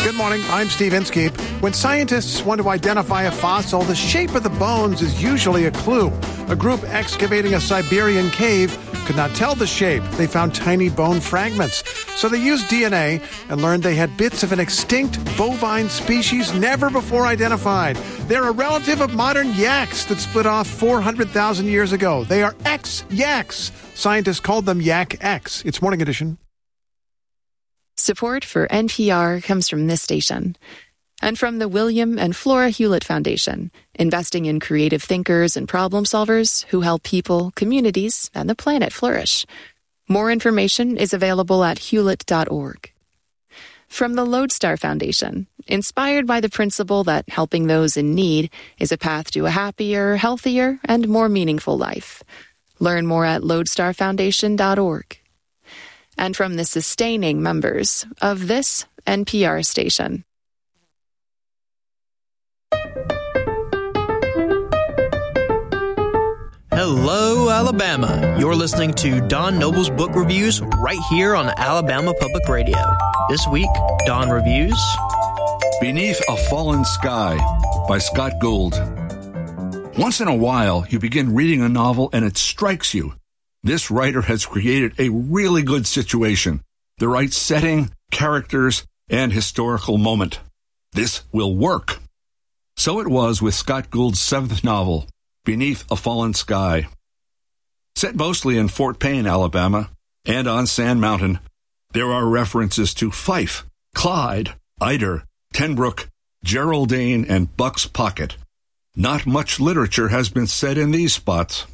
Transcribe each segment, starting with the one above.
Good morning, I'm Steve Inskeep. When scientists want to identify a fossil, the shape of the bones is usually a clue. A group excavating a Siberian cave could not tell the shape. They found tiny bone fragments. So they used DNA and learned they had bits of an extinct bovine species never before identified. They're a relative of modern yaks that split off 400,000 years ago. They are X-yaks. Scientists called them Yak X. It's Morning Edition. Support for NPR comes from this station and from the William and Flora Hewlett Foundation, investing in creative thinkers and problem solvers who help people, communities, and the planet flourish. More information is available at hewlett.org. From the Lodestar Foundation, inspired by the principle that helping those in need is a path to a happier, healthier, and more meaningful life. Learn more at lodestarfoundation.org. And from the sustaining members of this NPR station. Hello, Alabama. You're listening to Don Noble's Book Reviews right here on Alabama Public Radio. This week, Don reviews Beneath a Fallen Sky by Scott Gould. Once in a while, you begin reading a novel and it strikes you. This writer has created a really good situation, the right setting, characters, and historical moment. This will work. So it was with Scott Gould's seventh novel, Beneath a Fallen Sky. Set mostly in Fort Payne, Alabama, and on Sand Mountain, there are references to Fife, Clyde, Eider, Tenbrook, Geraldine, and Buck's Pocket. Not much literature has been said in these spots.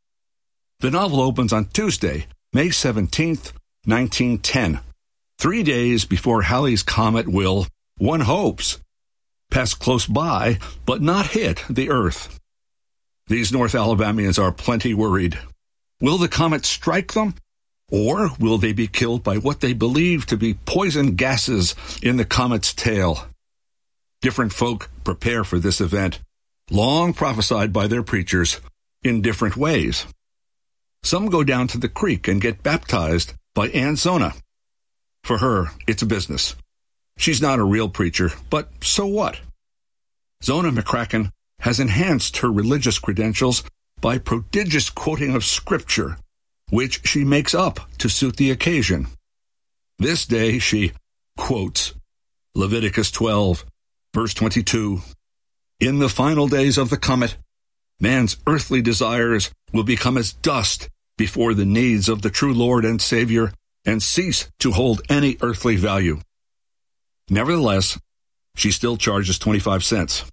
The novel opens on Tuesday, May 17th, 1910, 3 days before Halley's Comet will, one hopes, pass close by but not hit the Earth. These North Alabamians are plenty worried. Will the comet strike them, or will they be killed by what they believe to be poison gases in the comet's tail? Different folk prepare for this event, long prophesied by their preachers, in different ways. Some go down to the creek and get baptized by Aunt Zona. For her, it's a business. She's not a real preacher, but so what? Zona McCracken has enhanced her religious credentials by prodigious quoting of Scripture, which she makes up to suit the occasion. This day she quotes Leviticus 12, verse 22. In the final days of the comet, man's earthly desires will become as dust before the needs of the true Lord and Savior and cease to hold any earthly value. Nevertheless, she still charges 25 cents.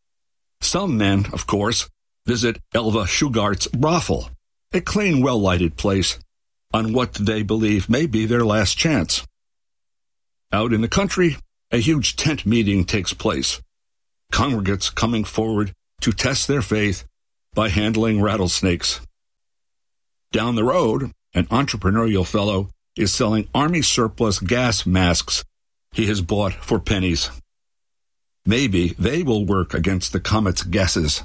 Some men, of course, visit Elva Shugart's brothel, a clean, well-lighted place, on what they believe may be their last chance. Out in the country, a huge tent meeting takes place, congregants coming forward to test their faith by handling rattlesnakes. Down the road, an entrepreneurial fellow is selling Army surplus gas masks he has bought for pennies. Maybe they will work against the comet's guesses.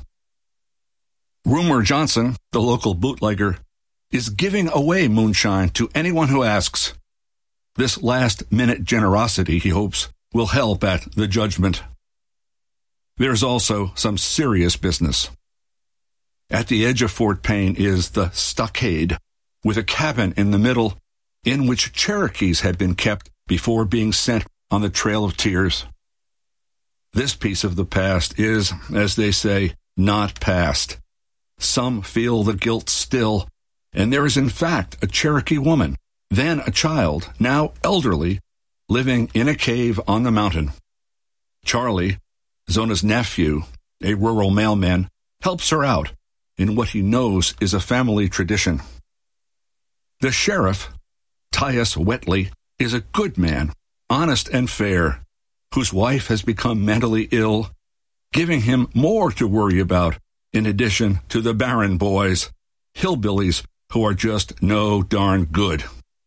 Rumor Johnson, the local bootlegger, is giving away moonshine to anyone who asks. This last-minute generosity, he hopes, will help at the judgment. There's also some serious business. At the edge of Fort Payne is the stockade, with a cabin in the middle in which Cherokees had been kept before being sent on the Trail of Tears. This piece of the past is, as they say, not past. Some feel the guilt still, and there is in fact a Cherokee woman, then a child, now elderly, living in a cave on the mountain. Charlie, Zona's nephew, a rural mailman, helps her out in what he knows is a family tradition. The sheriff, Tyus Wetley, is a good man, honest and fair, whose wife has become mentally ill, giving him more to worry about in addition to the Barron boys, hillbillies who are just no darn good.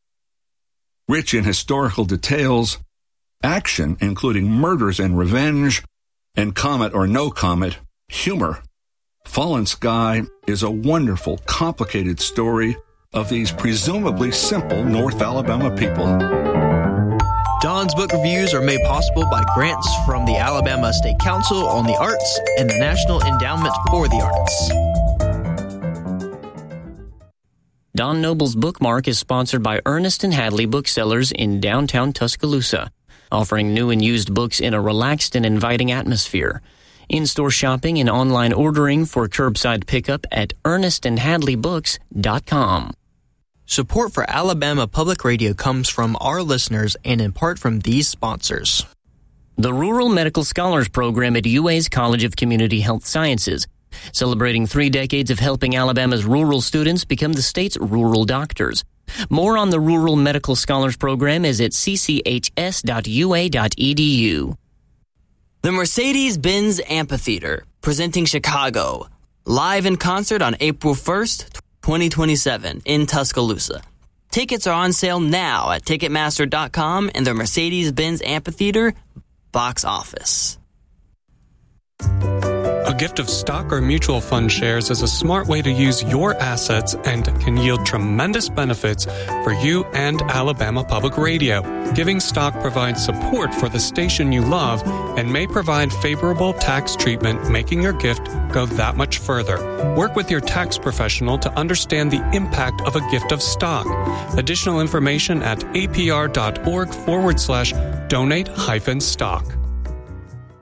Rich in historical details, action including murders and revenge, and comet or no comet, humor, Fallen Sky is a wonderful, complicated story of these presumably simple North Alabama people. Don's book reviews are made possible by grants from the Alabama State Council on the Arts and the National Endowment for the Arts. Don Noble's Bookmark is sponsored by Ernest & Hadley Booksellers in downtown Tuscaloosa, offering new and used books in a relaxed and inviting atmosphere. In-store shopping and online ordering for curbside pickup at ernestandhadleybooks.com. Support for Alabama Public Radio comes from our listeners and in part from these sponsors. The Rural Medical Scholars Program at UA's College of Community Health Sciences, celebrating 3 decades of helping Alabama's rural students become the state's rural doctors. More on the Rural Medical Scholars Program is at cchs.ua.edu. The Mercedes-Benz Amphitheater, presenting Chicago, live in concert on April 1st, 2027 in Tuscaloosa. Tickets are on sale now at Ticketmaster.com and the Mercedes-Benz Amphitheater box office. A gift of stock or mutual fund shares is a smart way to use your assets and can yield tremendous benefits for you and Alabama Public Radio. Giving stock provides support for the station you love and may provide favorable tax treatment, making your gift go that much further. Work with your tax professional to understand the impact of a gift of stock. Additional information at apr.org/donate-stock.